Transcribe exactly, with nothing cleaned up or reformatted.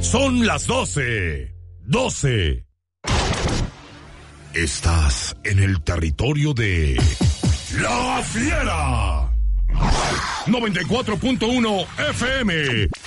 Son las doce. doce. Estás en el territorio de La Fiera. noventa y cuatro punto uno F M.